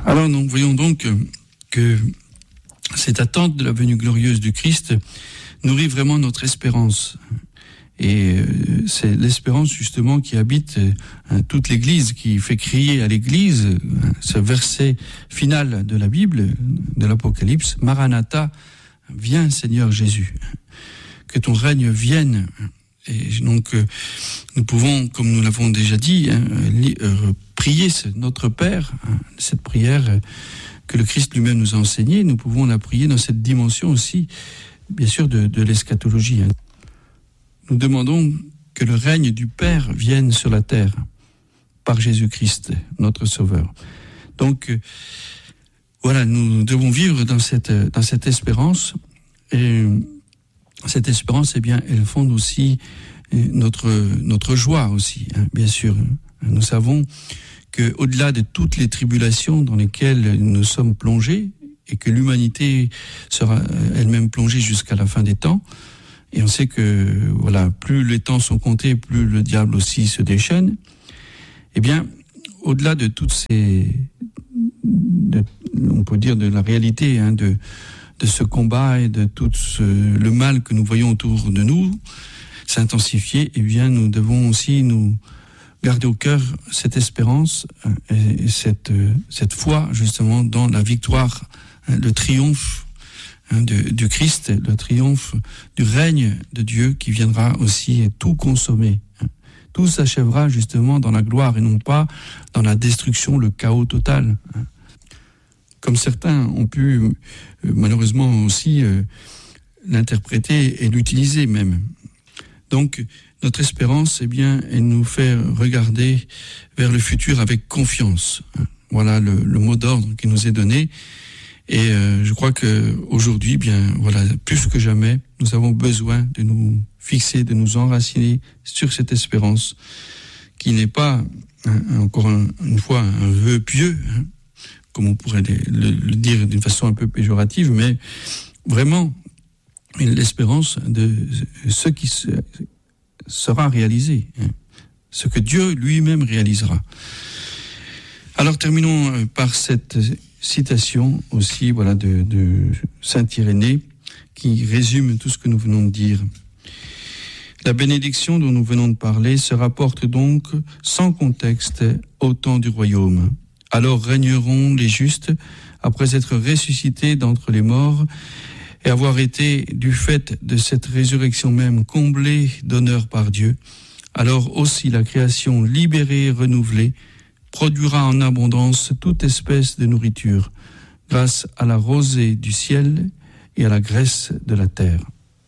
Alors nous voyons donc que cette attente de la venue glorieuse du Christ nourrit vraiment notre espérance. Et c'est l'espérance justement qui habite toute l'Église, qui fait crier à l'Église ce verset final de la Bible, de l'Apocalypse, Maranatha, viens Seigneur Jésus, que ton règne vienne. Et donc nous pouvons, comme nous l'avons déjà dit, prier notre Père, cette prière que le Christ lui-même nous a enseignée. Nous pouvons la prier dans cette dimension aussi, bien sûr, de l'eschatologie. Nous demandons que le règne du Père vienne sur la terre par Jésus-Christ, notre Sauveur. Donc, voilà, nous devons vivre dans cette espérance. Et cette espérance, eh bien, elle fonde aussi notre joie aussi, bien sûr. Nous savons qu'au-delà de toutes les tribulations dans lesquelles nous sommes plongés, et que l'humanité sera elle-même plongée jusqu'à la fin des temps, et on sait que, voilà, plus les temps sont comptés, plus le diable aussi se déchaîne. Eh bien, au-delà de toutes on peut dire de la réalité, de ce combat et de tout le mal que nous voyons autour de nous s'intensifier, eh bien, nous devons aussi nous garder au cœur cette espérance et cette foi, justement, dans la victoire, le triomphe du Christ, le triomphe du règne de Dieu qui viendra aussi tout consommer. Tout s'achèvera justement dans la gloire et non pas dans la destruction, le chaos total. Comme certains ont pu malheureusement aussi l'interpréter et l'utiliser même. Donc notre espérance, eh bien, elle nous fait regarder vers le futur avec confiance. Voilà le mot d'ordre qui nous est donné. Et je crois que aujourd'hui, bien voilà, plus que jamais, nous avons besoin de nous fixer, de nous enraciner sur cette espérance, qui n'est pas encore une fois un vœu pieux, comme on pourrait le dire d'une façon un peu péjorative, mais vraiment l'espérance de ce qui sera réalisé, ce que Dieu lui-même réalisera. Alors terminons par cette citation aussi, voilà, de saint Irénée, qui résume tout ce que nous venons de dire. La bénédiction dont nous venons de parler se rapporte donc sans contexte au temps du royaume. Alors régneront les justes après être ressuscités d'entre les morts et avoir été, du fait de cette résurrection même, comblés d'honneur par Dieu. Alors aussi la création libérée et renouvelée produira en abondance toute espèce de nourriture, grâce à la rosée du ciel et à la graisse de la terre.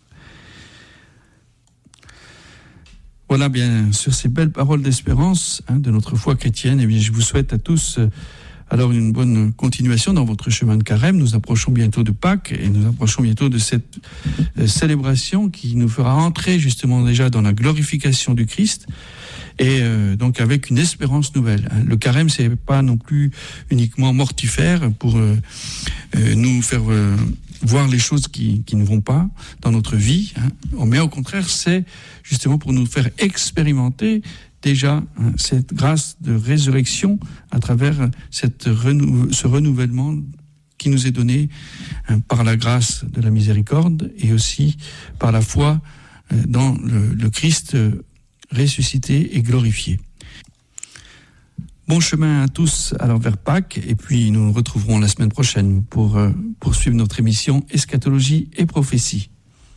Voilà, bien, sur ces belles paroles d'espérance de notre foi chrétienne, eh bien, je vous souhaite à tous alors une bonne continuation dans votre chemin de carême. Nous approchons bientôt de Pâques et nous approchons bientôt de cette célébration qui nous fera entrer justement déjà dans la glorification du Christ. Et donc avec une espérance nouvelle. Le carême, c'est pas non plus uniquement mortifère pour nous faire voir les choses qui ne vont pas dans notre vie, mais au contraire, c'est justement pour nous faire expérimenter déjà cette grâce de résurrection à travers ce renouvellement qui nous est donné par la grâce de la miséricorde et aussi par la foi dans le Christ ressuscité et glorifié. Bon chemin à tous alors vers Pâques, et puis nous nous retrouverons la semaine prochaine pour poursuivre notre émission Eschatologie et prophétie.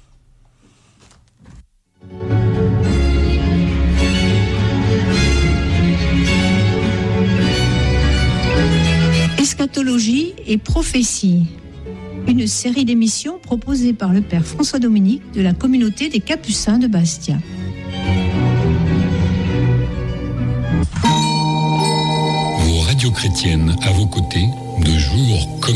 Eschatologie et prophétie, une série d'émissions proposée par le Père François Dominique de la communauté des Capucins de Bastia. Radio chrétienne à vos côtés, de jour comme